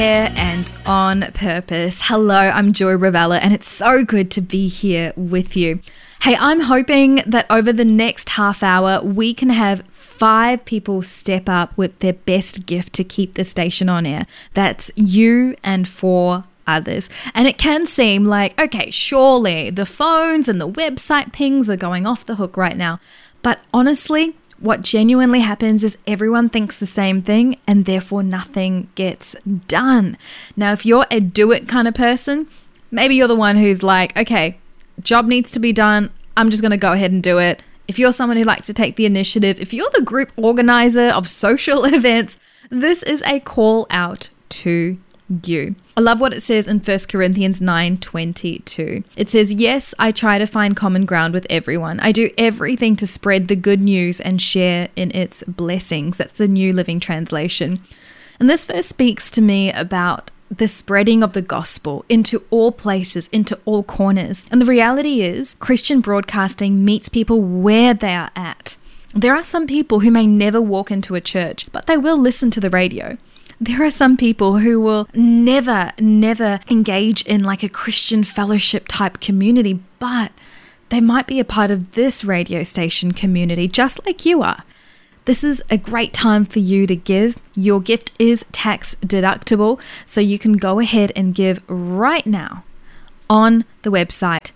And on purpose. Hello, I'm Joy Ravella, and it's so good to be here with you. Hey, I'm hoping that over the next half hour, we can have 5 people step up with their best gift to keep the station on air. That's you and 4 others. And it can seem like, okay, surely the phones and the website pings are going off the hook right now. But honestly, what genuinely happens is everyone thinks the same thing and therefore nothing gets done. Now, if you're a do-it kind of person, maybe you're the one who's like, okay, job needs to be done. I'm just going to go ahead and do it. If you're someone who likes to take the initiative, if you're the group organizer of social events, this is a call out to you. I love what it says in 1 Corinthians 9:22. It says, yes, I try to find common ground with everyone. I do everything to spread the good news and share in its blessings. That's the New Living Translation. And this verse speaks to me about the spreading of the gospel into all places, into all corners. And the reality is, Christian broadcasting meets people where they are at. There are some people who may never walk into a church, but they will listen to the radio. There are some people who will never engage in like a Christian fellowship type community, but they might be a part of this radio station community just like you are. This is a great time for you to give. Your gift is tax deductible, so you can go ahead and give right now on the website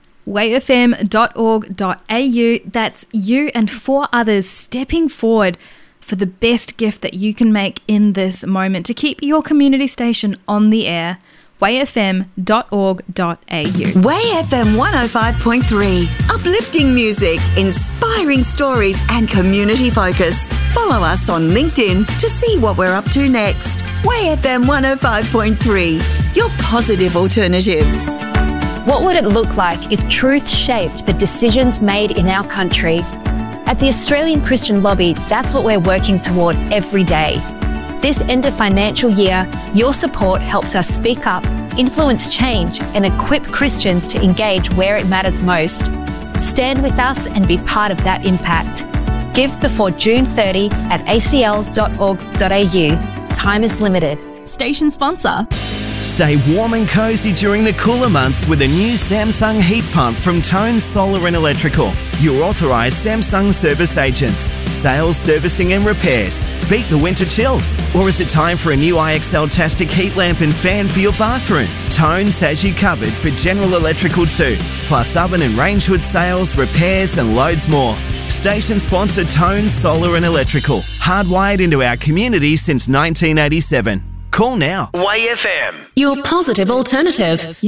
wayfm.org.au. That's you and 4 others stepping forward for the best gift that you can make in this moment to keep your community station on the air. wayfm.org.au. Way FM 105.3. Uplifting music, inspiring stories and community focus. Follow us on LinkedIn to see what we're up to next. Way FM 105.3. Your positive alternative. What would it look like if truth shaped the decisions made in our country? At the Australian Christian Lobby, that's what we're working toward every day. This end of financial year, your support helps us speak up, influence change, and equip Christians to engage where it matters most. Stand with us and be part of that impact. Give before June 30 at acl.org.au. Time is limited. Station sponsor. Stay warm and cosy during the cooler months with a new Samsung heat pump from Tone Solar and Electrical. Your authorised Samsung service agents. Sales, servicing and repairs. Beat the winter chills. Or is it time for a new IXL-tastic heat lamp and fan for your bathroom? Tone's has you covered for general electrical too. Plus oven and range hood sales, repairs and loads more. Station sponsor Tone Solar and Electrical. Hardwired into our community since 1987. Call now. Way FM. Your positive alternative.